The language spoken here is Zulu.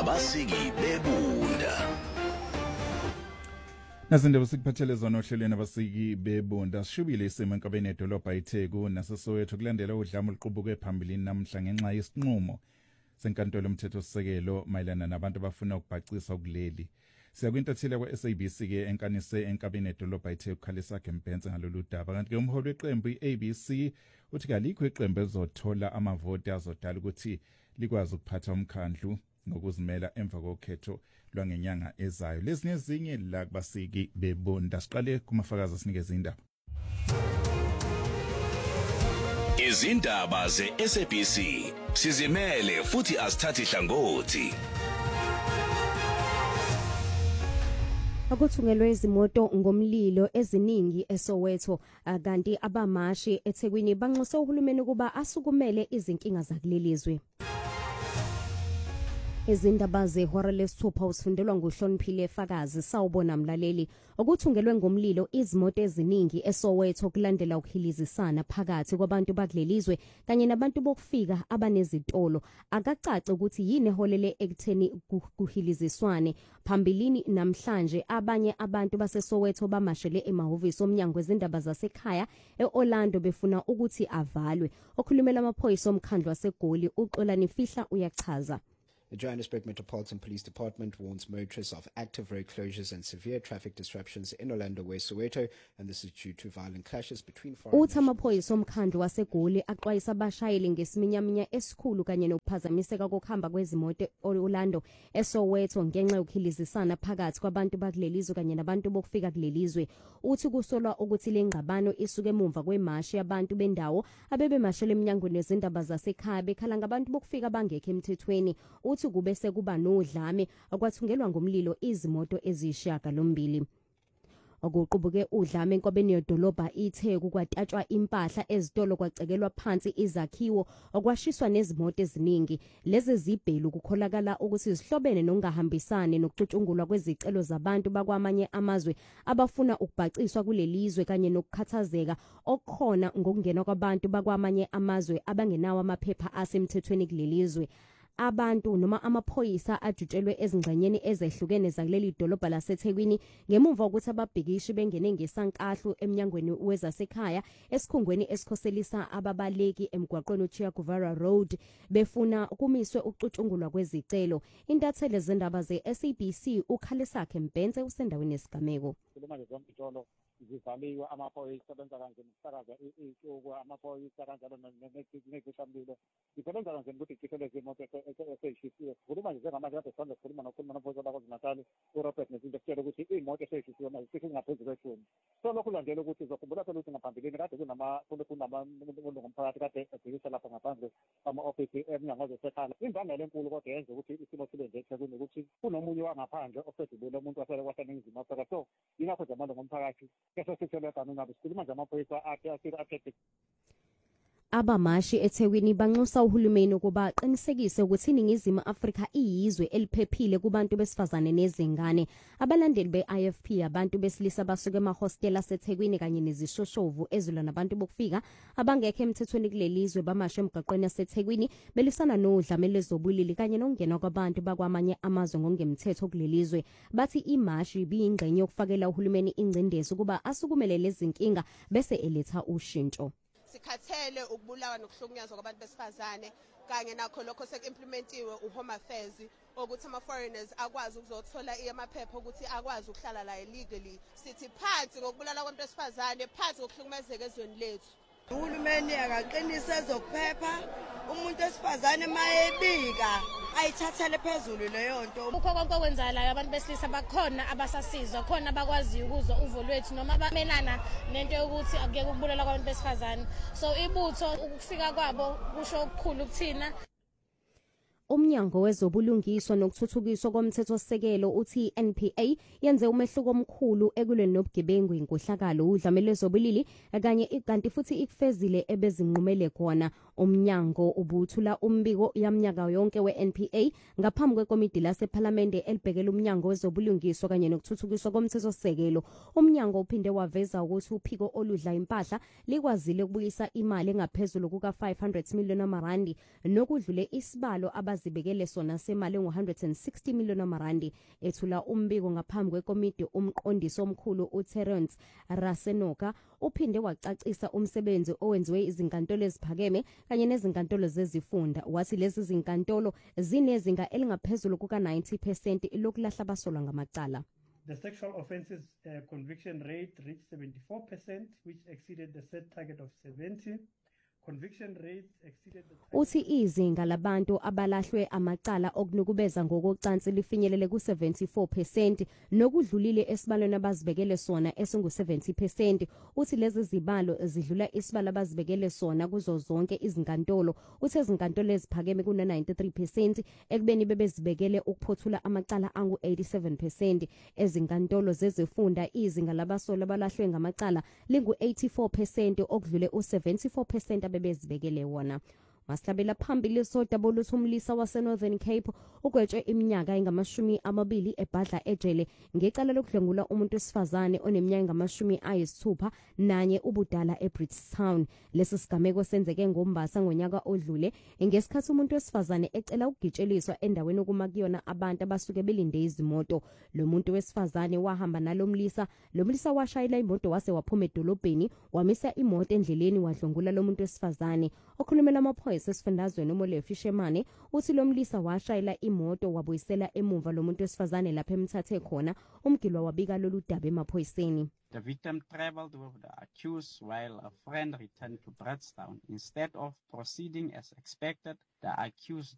abasiki bebunda. Nasindaba sikuphathele zona ohlelweni abasiki bebunda sishubile isimo enkabeni edolobha iTheku naseSoweto kulandela udlame oluqubuke phambili namhla ngenxa yesinqumo senkantolo yomthethosisekelo mayelana nabantu abafuna ukubhacisa kuleli. Siyakwintathela kwa-SABC ke enkanise enkabeni edolobha iTheku khalisa Kempenze ngalolu daba kanti ke umholi weqembu iABC uthi kalikho iqembu ezothola amavoti azodala ukuthi likwazi ukuphatha umkhandlu ngokuzimela emva kokhetho lwangenyanga ezayo. Lezi nezinye la kubasiki bebunda. Siqale kumafakazi asinikeza indaba. Izindaba ze-SABC sizimele futhi asithathi hlangothi. Akuthungelwe izimoto ngomlilo eziningi eSoweto kanti abamashi eThekwini banxuse uhulumeni ukuba asukumele izinkinga zakulelizwe. Izindaba zehora lesithupha usifundelwa nguHloniphile Fakazi sawubona mlaleli. Okuthungelwe ngomlilo izimoto eziningi eSoweto kulandela ukuhilizisana phakathi kwabantu bakulelizwe kanye nabantu bokufika abanezitolo. Akacace ukuthi yini eholele ekutheni kuhiliziswane. Phambilini namhlanje abanye abantu baseSoweto bamashele emahhovisi omnyango wezindaba zasekhaya eOrlando befuna ukuthi avalwe. Okhulumela amaphoyisa omkhandlu waseGoli uXolani Fihla uyachaza. The Johannesburg Metropolitan Police Department warns motorists of active road closures and severe traffic disruptions in Orlando West Soweto, and this is due to violent clashes between foreign nationals. Amaphoyisa omkhandlu waseGoli axwayisa abashayeli ngesiminyaminya esikhulu kanye nokuphazamiseka kokuhamba kwezimoto eOrlando eSoweto ngenxa yokuhilizisana phakathi kwabantu bakulelizwe kanye nabantu bokufika kulelizwe. Uthi kusolwa ukuthi lengqabano isuke emuva kwemashi yabantu bendawo abebemashele eminyangweni wezindaba zasekhaya bekhala ngabantu bokufika bangekho emthethweni. Uthi kube sekuba nodlame akwathungelwa ngomlilo izimoto eziyishiyagalombili. Okuqubuke udlame enkobeni yedolobha iTheku kwatatshwa impahla ezitolo kwacekelwa phansi izakhiwo okwashiswa nezimoto eziningi. Lezi zibhelu kukholakala ukuthi zihlobene nokungahambisane nokucutshungulwa kwezicelo zabantu bakwamanye amazwe abafuna ukubhaciswa kulelizwe kanye nokukhathazeka okukhona ngokungena kwabantu bakwamanye amazwe abangenawo amaphepha asemthethweni kulelizwe. Abantu noma amaphoyisa ajutshelwe ezingxenyeni ezehlukene zakuleli dolobha laseThekwini ngemuva ukuthi ababhikishi bengene ngesankahlu eminyangweni wezasekhaya esikhungweni esikhoselisa ababaleki emgwaqweni uChia Guevara Road befuna kumiswe ucutshungulwa kwezicelo. Intatheli zendaba ze-SABC ukhalisa Kempenze usendaweni yesigameko. Zivaliwe amaphoyisa benza kanjani ukusakaza icuku amaphoyisa kanjalo necishamlilo zisebenza kanjani ukuthi icisheleze imoto eseyishisiwe. Sikhuluma nje njengamanje kade sisanda sikhuluma namaphoyisa baKwaZulu-Natal uRobert nezinto ekutshela ukuthi iy'moto eseyishisiwe manje cishe ngaphezu kweshumi. So lokhu landela ukuthi uzokhumbula phela ukuthi ngaphambilini kade kunamulungu omphakathi kade ebhikisha lapha ngaphandle kwama-ofisi eminyango wezasekhaya. Imbangela enkulu kodwa yenza ukuthi isimo sibe nje eThekwini ukuthi kunomunye wangaphandle osedlule umuntu waseNingizimu Afrika. So yingakho nje amalungu omphakathi Abamashi eThekwini banxusa uhulumeni ukuba aqinisekise ukuthi iNingizimu Afrika iyizwe eliphephile kubantu besifazane nezingane. Abalandeli beIFP abantu besilisa basuke emahostela aseThekwini kanye nezishoshovu ezilwa nabantu bokufika abangekho emthethweni kulelizwe bamashe emgaqweni yaseThekwini belisana nodlame lezobulili kanye nokungena kwabantu bakwamanye amazwe ngokungemthetho kulelizwe. Bathi imashi ibiyingxenye yokufakela uhulumeni ingcindezi ukuba asukumele lezi zinkinga bese eletha ushintsho. Sikhathele ukubulawa nokuhlukunyezwa kwabantu besifazane kanye nakho lokho sekuimplementiwe uHome Affairs ukuthi ama-foreigners akwazi ukuzothola amaphepha ukuthi akwazi ukuhlala la illegally. Sithi phansi ngokubulala kwabantu besifazane, phansi ngokuhlukumezeka ezweni lethu. Uhulumeni akaqinise ezokuphepha umuntu esifazane mayebika ayithathele phezulu leyo nto. Ukho konke okwenzalayo abantu besilisa bakhona abasasizwa khona abakwazi ukuzwa uvo lwethu noma bamelana nento yokuthi akuyeke ukubulala kwabantu besifazane. So ibutho ukufika kwabo kusho okukhulu kuthina. Umnyango wezobulungiswa nokuthuthukiswa komthethosisekelo uthi NPA yenze umehluko omkhulu ekulweni nobugebengu inkohlakalo udlame lwezobulili kanye kanti futhi ikufezile ebezinqumele khona. Umnyango ubuthula umbiko yaminyaka yonke weNPA ngaphambi kwekomiti lasePhalamende elibhekela umnyango wezobulungiswa kanye nokuthuthukiswa komthethosisekelo. Umnyango uphinde waveza ukuthi uphiko oludla impahla likwazile ukubuyisa imali engaphezulu kuka 500 million rand nokudlule isibalo abazibe abazibekele sona semali ngo-160 million amarandi. Ethula umbiko ngaphambi kwekomiti, umqondisi omkhulu uTerence Rasenoka uphinde wacacisa umsebenzi owenziwe izinkantolo eziphakeme kanye nezinkantolo zezifunda. Wathi lezi zinkantolo zinezinga elingaphezulu kuka-90% lokulahla abasolwa ngamacala. The sexual offences conviction rate reached 74%, which exceeded the set target of 70%. Conviction rates exceeded the Uthi izinga labantu abalahlwe amacala okunukubeza ngokocansi lifinyelele ku-74% nokudlulile esibalweni abazibekele sona esingu-70%. Uthi lezi zibalo zidlula isibalo abazibekele sona kuzo zonke izinkantolo. Uthi ezinkantolo eziphakeme kuna-93% ekubeni bebezibekele ukuphothula amacala angu-87%. Ezinkantolo zezifunda izinga labasolwa abalahlwe ngamacala lingu-84% okudlule u-74% bebezibekele wona. Maslabela phambili sodaba luthi umlisa waseNorthern Cape ugwetshwe iminyaka engama-20 ebhadla ejele ngecala lokudlwengula umuntu wesifazane oneminyaka engama-60 nanye ubudala eBridgetown. Lesi sigameko senzeke ngoMbasa ngonyaka odlule ngesikhathi umuntu wesifazane ecela ukugitsheliswa endaweni okumakuyona abantu abasuke belinde izimoto. Lo muntu wesifazane wahamba nalomlisa. Lomlisa washayela imoto wase waphuma edolobheni wamisa imoto endleleni wadlwengula lo muntu wesifazane. Okhulumela amaphoyisa esifundazweni uMolefi Shemane uthi lo mlisa washayela imoto wabuyisela emuva lo muntu wesifazane lapha emthathe khona. Umgilwa wabika lolu daba emaphoyiseni. The victim traveled with the accused while a friend returned to Bradstown. Instead of proceeding as expected, the accused